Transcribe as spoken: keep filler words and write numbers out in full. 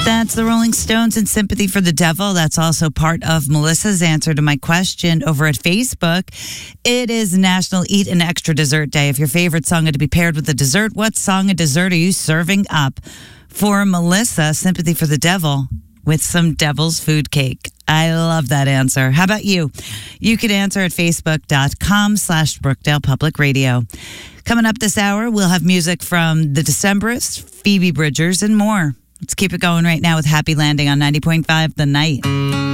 That's the Rolling Stones and Sympathy for the Devil. That's also part of Melissa's answer to my question over at Facebook. It is National Eat an Extra Dessert Day. If your favorite song had to be paired with a dessert, what song and dessert are you serving up? For Melissa, Sympathy for the Devil with some devil's food cake. I love that answer. How about you? You could answer at facebook.com slash Brookdale Public Radio. Coming up this hour, we'll have music from the Decemberists, Phoebe Bridgers, and more. Let's keep it going right now with Happy Landing on ninety point five The Night.